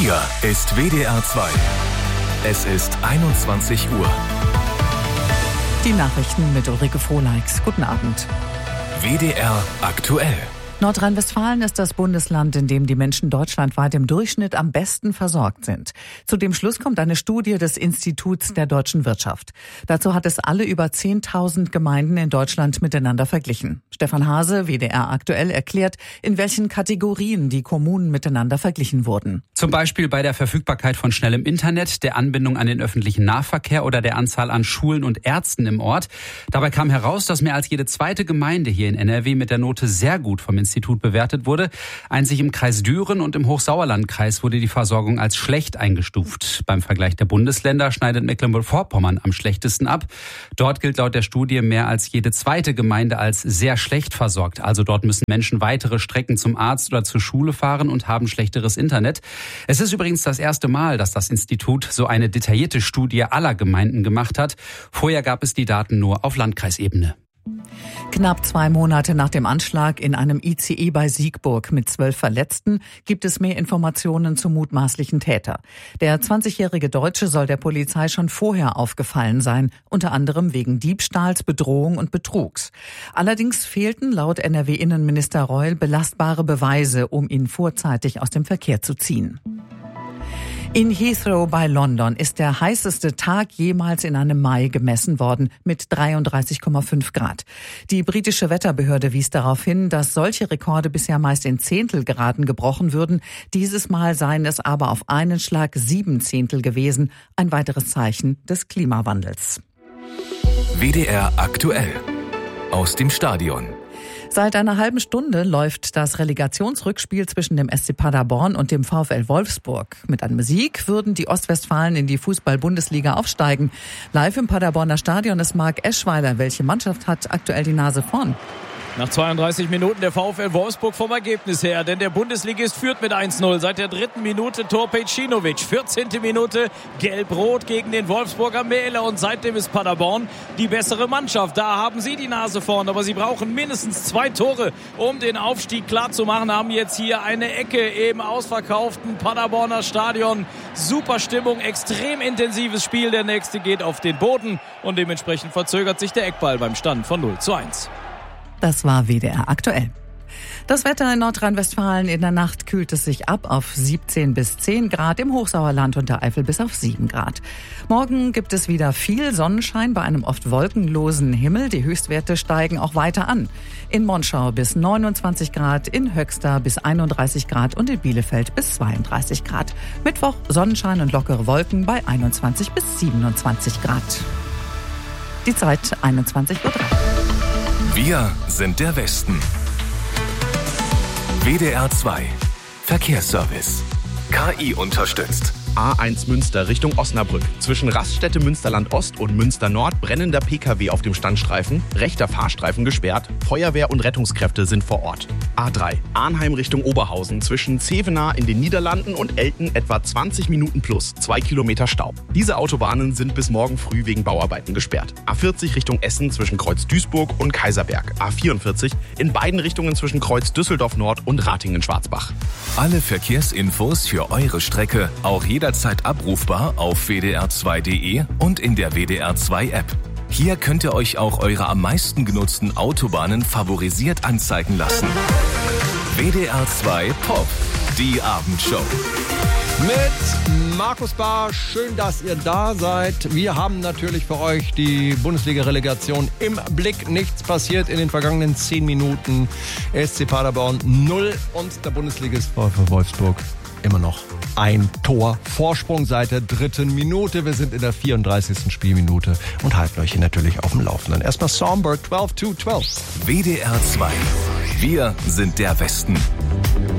Hier ist WDR 2. Es ist 21 Uhr. Die Nachrichten mit Ulrike Frohleix. Guten Abend. WDR aktuell. Nordrhein-Westfalen ist das Bundesland, in dem die Menschen deutschlandweit im Durchschnitt am besten versorgt sind. Zu dem Schluss kommt eine Studie des Instituts der deutschen Wirtschaft. Dazu hat es alle über 10.000 Gemeinden in Deutschland miteinander verglichen. Stefan Hase, WDR aktuell, erklärt, in welchen Kategorien die Kommunen miteinander verglichen wurden. Zum Beispiel bei der Verfügbarkeit von schnellem Internet, der Anbindung an den öffentlichen Nahverkehr oder der Anzahl an Schulen und Ärzten im Ort. Dabei kam heraus, dass mehr als jede zweite Gemeinde hier in NRW mit der Note sehr gut vom Institut bewertet wurde. Einzig im Kreis Düren und im Hochsauerlandkreis wurde die Versorgung als schlecht eingestuft. Beim Vergleich der Bundesländer schneidet Mecklenburg-Vorpommern am schlechtesten ab. Dort gilt laut der Studie mehr als jede zweite Gemeinde als sehr schlecht versorgt. Also dort müssen Menschen weitere Strecken zum Arzt oder zur Schule fahren und haben schlechteres Internet. Es ist übrigens das erste Mal, dass das Institut so eine detaillierte Studie aller Gemeinden gemacht hat. Vorher gab es die Daten nur auf Landkreisebene. Knapp 2 Monate nach dem Anschlag in einem ICE bei Siegburg mit 12 Verletzten gibt es mehr Informationen zum mutmaßlichen Täter. Der 20-jährige Deutsche soll der Polizei schon vorher aufgefallen sein, unter anderem wegen Diebstahls, Bedrohung und Betrugs. Allerdings fehlten laut NRW-Innenminister Reul belastbare Beweise, um ihn vorzeitig aus dem Verkehr zu ziehen. In Heathrow bei London ist der heißeste Tag jemals in einem Mai gemessen worden mit 33,5 Grad. Die britische Wetterbehörde wies darauf hin, dass solche Rekorde bisher meist in Zehntelgraden gebrochen würden. Dieses Mal seien es aber auf einen Schlag 7 Zehntel gewesen. Ein weiteres Zeichen des Klimawandels. WDR aktuell. Aus dem Stadion. Seit einer halben Stunde läuft das Relegationsrückspiel zwischen dem SC Paderborn und dem VfL Wolfsburg. Mit einem Sieg würden die Ostwestfalen in die Fußball-Bundesliga aufsteigen. Live im Paderborner Stadion ist Marc Eschweiler. Welche Mannschaft hat aktuell die Nase vorn? Nach 32 Minuten der VfL Wolfsburg vom Ergebnis her, denn der Bundesligist führt mit 1-0. Seit der 3. Minute Tor Pejcinovic, 14. Minute gelb-rot gegen den Wolfsburger Mähler und seitdem ist Paderborn die bessere Mannschaft. Da haben sie die Nase vorn, aber sie brauchen mindestens 2 Tore, um den Aufstieg klar zu machen. Haben jetzt hier eine Ecke im ausverkauften Paderborner Stadion. Super Stimmung, extrem intensives Spiel. Der nächste geht auf den Boden und dementsprechend verzögert sich der Eckball beim Stand von 0-1. Das war WDR aktuell. Das Wetter in Nordrhein-Westfalen: in der Nacht kühlt es sich ab auf 17 bis 10 Grad, im Hochsauerland und der Eifel bis auf 7 Grad. Morgen gibt es wieder viel Sonnenschein bei einem oft wolkenlosen Himmel. Die Höchstwerte steigen auch weiter an. In Monschau bis 29 Grad, in Höxter bis 31 Grad und in Bielefeld bis 32 Grad. Mittwoch Sonnenschein und lockere Wolken bei 21 bis 27 Grad. Die Zeit 21:03 Uhr. Wir sind der Westen. WDR 2. Verkehrsservice. KI unterstützt. A1 Münster Richtung Osnabrück. Zwischen Raststätte Münsterland Ost und Münster Nord brennender PKW auf dem Standstreifen, rechter Fahrstreifen gesperrt, Feuerwehr und Rettungskräfte sind vor Ort. A3 Arnheim Richtung Oberhausen. Zwischen Zevenaar in den Niederlanden und Elten etwa 20 Minuten plus 2 Kilometer Stau. Diese Autobahnen sind bis morgen früh wegen Bauarbeiten gesperrt. A40 Richtung Essen zwischen Kreuz Duisburg und Kaiserberg. A44 in beiden Richtungen zwischen Kreuz Düsseldorf Nord und Ratingen-Schwarzbach. Alle Verkehrsinfos für eure Strecke auch jederzeit abrufbar auf wdr2.de und in der WDR 2 App. Hier könnt ihr euch auch eure am meisten genutzten Autobahnen favorisiert anzeigen lassen. WDR 2 Pop, die Abendshow. Mit Markus Bahr, schön, dass ihr da seid. Wir haben natürlich für euch die Bundesliga-Relegation im Blick. Nichts passiert in den vergangenen 10 Minuten. SC Paderborn 0 und der Bundesligist VfL Wolfsburg immer noch ein Tor Vorsprung seit der 3. Minute. Wir sind in der 34. Spielminute und halten euch hier natürlich auf dem Laufenden. Erstmal Songbird 12 to 12. WDR 2. Wir sind der Westen.